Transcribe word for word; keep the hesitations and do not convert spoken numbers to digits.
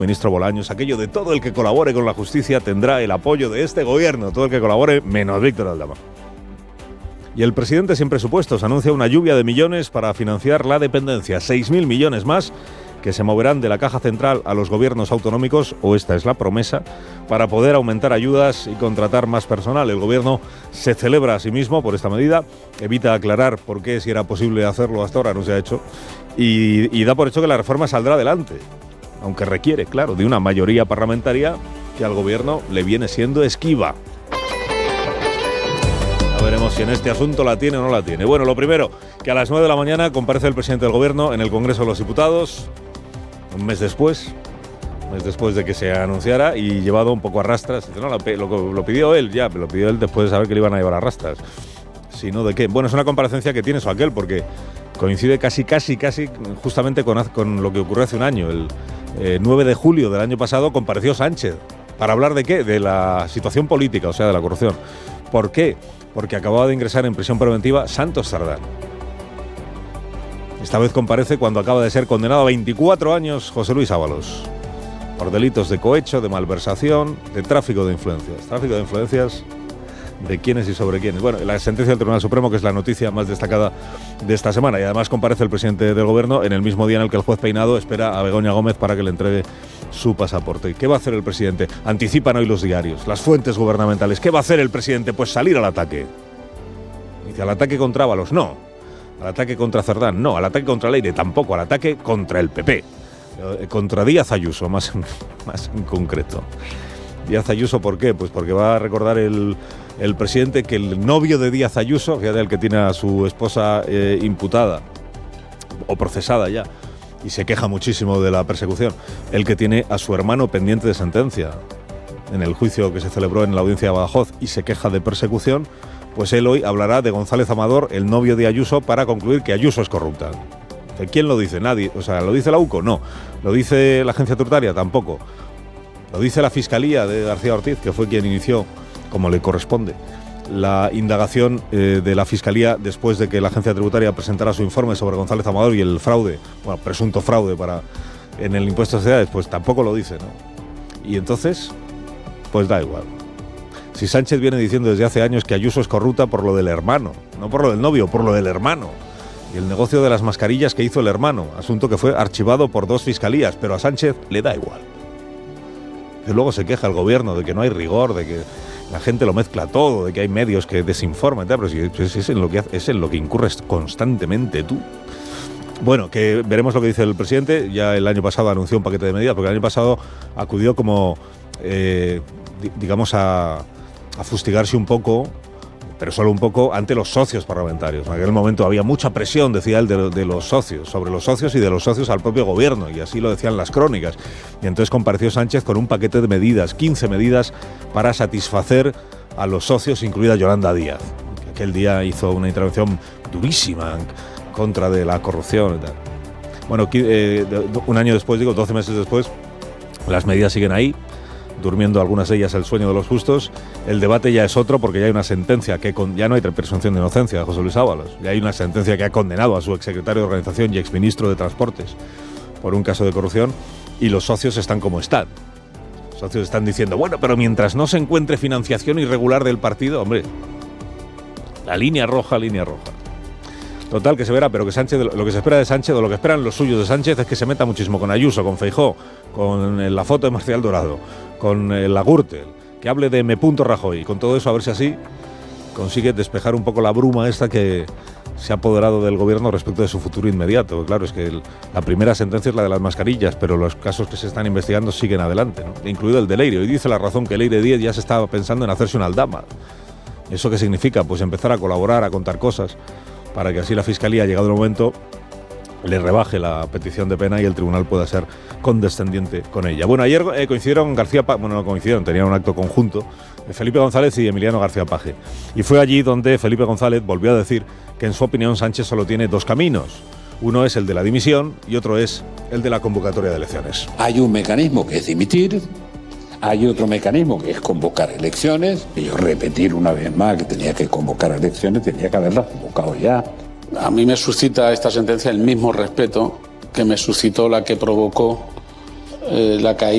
Ministro Bolaños, aquello de todo el que colabore con la justicia tendrá el apoyo de este gobierno, todo el que colabore menos Víctor Aldama. Y el presidente sin presupuestos anuncia una lluvia de millones para financiar la dependencia, seis mil millones más que se moverán de la caja central a los gobiernos autonómicos, o esta es la promesa, para poder aumentar ayudas y contratar más personal. El gobierno se celebra a sí mismo por esta medida, evita aclarar por qué, si era posible hacerlo hasta ahora, no se ha hecho, y, y da por hecho que la reforma saldrá adelante, aunque requiere, claro, de una mayoría parlamentaria que al gobierno le viene siendo esquiva. Ya veremos si en este asunto la tiene o no la tiene. Bueno, lo primero, que a las nueve de la mañana comparece el presidente del gobierno en el Congreso de los Diputados, un mes después, un mes después de que se anunciara, y llevado un poco a rastras. No, lo, lo, lo pidió él ya, lo pidió él después de saber que le iban a llevar a rastras. Si no, ¿de qué? Bueno, es una comparecencia que tiene eso aquel, porque coincide casi, casi, casi justamente con, con lo que ocurrió hace un año. El eh, nueve de julio del año pasado compareció Sánchez. ¿Para hablar de qué? De la situación política, o sea, de la corrupción. ¿Por qué? Porque acababa de ingresar en prisión preventiva Santos Cerdán. Esta vez comparece cuando acaba de ser condenado a veinticuatro años José Luis Ábalos, por delitos de cohecho, de malversación, de tráfico de influencias. Tráfico de influencias... ¿de quiénes y sobre quiénes? Bueno, la sentencia del Tribunal Supremo, que es la noticia más destacada de esta semana, y además comparece el presidente del gobierno en el mismo día en el que el juez Peinado espera a Begoña Gómez para que le entregue su pasaporte. ¿Qué va a hacer el presidente? Anticipan hoy los diarios, las fuentes gubernamentales. ¿Qué va a hacer el presidente? Pues salir al ataque. Dice, al ataque contra Ábalos, no. Al ataque contra Cerdán, no. Al ataque contra Leire, tampoco. Al ataque contra el P P. Eh, contra Díaz Ayuso, más, más en concreto. Díaz Ayuso, ¿por qué? Pues porque va a recordar el, el presidente que el novio de Díaz Ayuso, fíjate, el que tiene a su esposa eh, imputada o procesada ya, y se queja muchísimo de la persecución, el que tiene a su hermano pendiente de sentencia en el juicio que se celebró en la audiencia de Badajoz y se queja de persecución, pues él hoy hablará de González Amador, el novio de Ayuso, para concluir que Ayuso es corrupta. ¿Quién lo dice? Nadie. O sea, ¿lo dice la U C O? No. ¿Lo dice la agencia tributaria? Tampoco. Lo dice la Fiscalía de García Ortiz, que fue quien inició, como le corresponde, la indagación eh, de la Fiscalía después de que la agencia tributaria presentara su informe sobre González Amador y el fraude, bueno, presunto fraude para en el impuesto de sociedades, pues tampoco lo dice, ¿no? Y entonces, pues da igual. Si Sánchez viene diciendo desde hace años que Ayuso es corrupta por lo del hermano, no por lo del novio, por lo del hermano, y el negocio de las mascarillas que hizo el hermano, asunto que fue archivado por dos fiscalías, pero a Sánchez le da igual. Y luego se queja el gobierno de que no hay rigor, de que la gente lo mezcla todo, de que hay medios que desinforman, pero si es en lo que es en lo que incurres constantemente tú. Bueno, que veremos lo que dice el presidente. Ya el año pasado anunció un paquete de medidas, porque el año pasado acudió como, eh, digamos, a, a fustigarse un poco, pero solo un poco, ante los socios parlamentarios. En aquel momento había mucha presión, decía él, de, de los socios, sobre los socios y de los socios al propio gobierno, y así lo decían las crónicas. Y entonces compareció Sánchez con un paquete de medidas, quince medidas, para satisfacer a los socios, incluida Yolanda Díaz, que aquel día hizo una intervención durísima en contra de la corrupción y tal. Bueno, eh, un año después, digo, doce meses después, las medidas siguen ahí, durmiendo algunas de ellas el sueño de los justos. El debate ya es otro, porque ya hay una sentencia que con, ya no hay presunción de inocencia de José Luis Ábalos, ya hay una sentencia que ha condenado a su exsecretario de Organización y exministro de Transportes por un caso de corrupción, y los socios están como están. Los socios están diciendo, bueno, pero mientras no se encuentre financiación irregular del partido, hombre, la línea roja, línea roja. Total, que se verá, pero que Sánchez, lo que se espera de Sánchez, o lo que esperan los suyos de Sánchez, es que se meta muchísimo con Ayuso, con Feijóo, con la foto de Marcial Dorado, con la Gürtel, que hable de Me punto Rajoy, con todo eso, a ver si así consigue despejar un poco la bruma esta que se ha apoderado del gobierno respecto de su futuro inmediato. Claro, es que el, la primera sentencia es la de las mascarillas, pero los casos que se están investigando siguen adelante, ¿no? Incluido el de Leire. Hoy dice La Razón que Leire Díez ya se estaba pensando en hacerse un Aldama. ¿Eso qué significa? Pues empezar a colaborar, a contar cosas, para que así la Fiscalía, llegado el momento, le rebaje la petición de pena y el tribunal pueda ser condescendiente con ella. Bueno, ayer eh, coincidieron García Paje, bueno, no coincidieron, tenían un acto conjunto, eh, Felipe González y Emiliano García Paje. Y fue allí donde Felipe González volvió a decir que, en su opinión, Sánchez solo tiene dos caminos. Uno es el de la dimisión y otro es el de la convocatoria de elecciones. Hay un mecanismo que es dimitir, hay otro mecanismo que es convocar elecciones, y yo repetir una vez más que tenía que convocar elecciones, tenía que haberlas convocado ya. A mí me suscita esta sentencia el mismo respeto que me suscitó la que provocó eh, la caída